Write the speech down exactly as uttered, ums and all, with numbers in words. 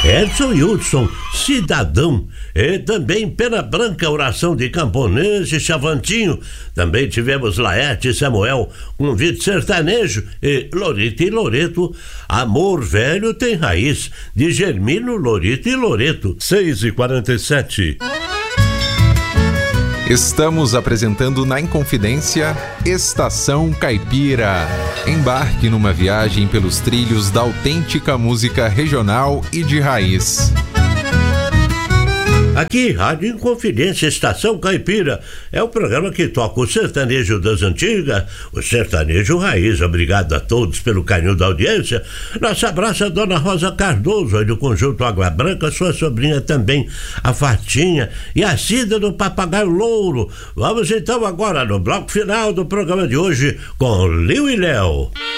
Edson e Hudson, Cidadão. E também Pena Branca, Oração de Camponês e Chavantinho. Também tivemos Laerte e Samuel, Convite Sertanejo. E Lorita e Loreto, Amor Velho Tem Raiz, de Germino, Lorita e Loreto. seis e quarenta e sete. Estamos apresentando na Inconfidência Estação Caipira. Embarque numa viagem pelos trilhos da autêntica música regional e de raiz. Aqui, Rádio Inconfidência, Estação Caipira, é o programa que toca o sertanejo das antigas, o sertanejo raiz. Obrigado a todos pelo carinho da audiência. Nosso abraço a Dona Rosa Cardoso, aí do Conjunto Água Branca, sua sobrinha também, a Fatinha, e a Cida do Papagaio Louro. Vamos então agora no bloco final do programa de hoje com Liu e Léo.